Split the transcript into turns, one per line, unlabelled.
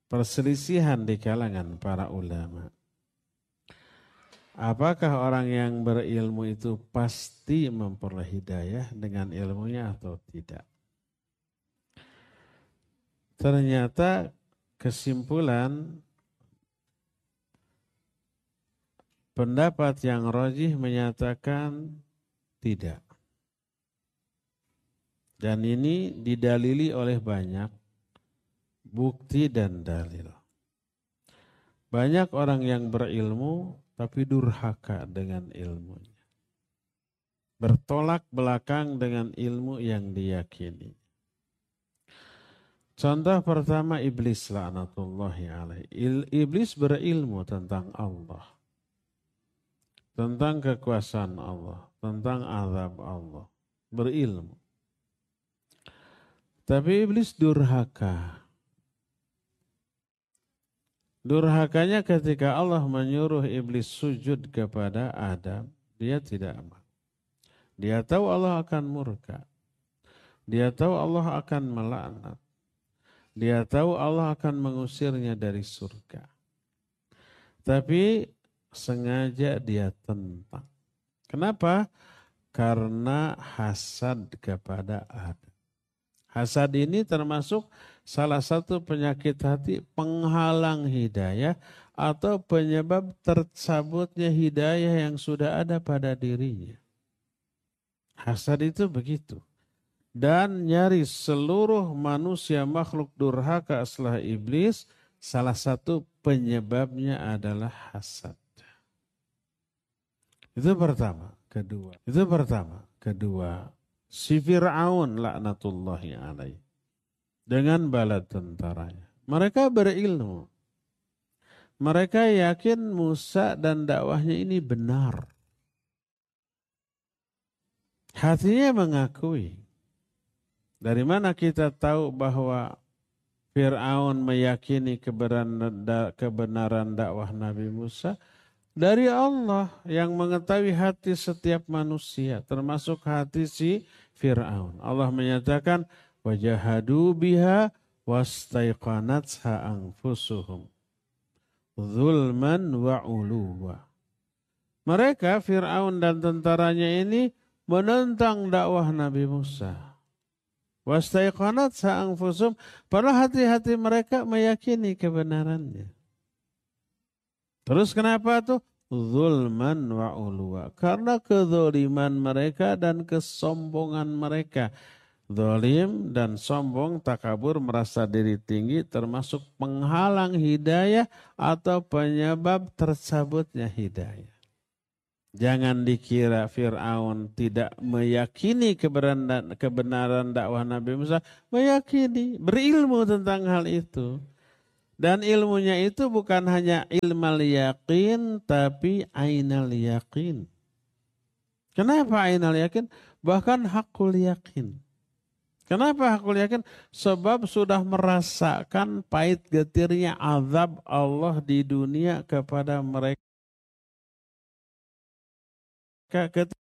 perselisihan di kalangan para ulama. Apakah orang yang berilmu itu pasti memperoleh hidayah dengan ilmunya atau tidak? Ternyata kesimpulan pendapat yang rajih menyatakan tidak. Dan ini didalili oleh banyak bukti dan dalil. Banyak orang yang berilmu tapi durhaka dengan ilmunya. Bertolak belakang dengan ilmu yang diyakini. Contoh pertama iblis laknatullahi alaih. Iblis berilmu tentang Allah. Tentang kekuasaan Allah. Tentang azab Allah. Berilmu. Tapi iblis durhaka. Durhakanya ketika Allah menyuruh iblis sujud kepada Adam, dia tidak mau. Dia tahu Allah akan murka. Dia tahu Allah akan melaknat. Dia tahu Allah akan mengusirnya dari surga. Tapi sengaja dia tentang. Kenapa? Karena hasad kepada Adam. Hasad ini termasuk salah satu penyakit hati penghalang hidayah atau penyebab tercabutnya hidayah yang sudah ada pada dirinya. Hasad itu begitu. Dan nyaris seluruh manusia makhluk durhaka setelah iblis, salah satu penyebabnya adalah hasad. Itu pertama. Kedua. Si Fir'aun laknatullahi alaih. Dengan bala tentaranya. Mereka berilmu. Mereka yakin Musa dan dakwahnya ini benar. Hatinya mengakui. Dari mana kita tahu bahwa Fir'aun meyakini kebenaran dakwah Nabi Musa? Dari Allah yang mengetahui hati setiap manusia, termasuk hati si Fir'aun. Allah menyatakan, wajahadu biha wastaiqanatha anfusuhum zulman wa uluwa. Mereka, Fir'aun dan tentaranya ini menentang dakwah Nabi Musa. Wastaiqanatha anfusuhum, padahal hati-hati mereka meyakini kebenarannya. Terus kenapa tuh? Zulman wa uluwa. Karena kezaliman mereka dan kesombongan mereka. Zalim dan sombong, takabur, merasa diri tinggi termasuk penghalang hidayah atau penyebab tercabutnya hidayah. Jangan dikira Fir'aun tidak meyakini kebenaran dakwah Nabi Musa. Meyakini, berilmu tentang hal itu. Dan ilmunya itu bukan hanya ilmal yakin, tapi ainal yakin. Kenapa ainal yakin? Bahkan hakul yakin. Kenapa hakul yakin? Sebab sudah merasakan pahit getirnya azab Allah di dunia kepada mereka.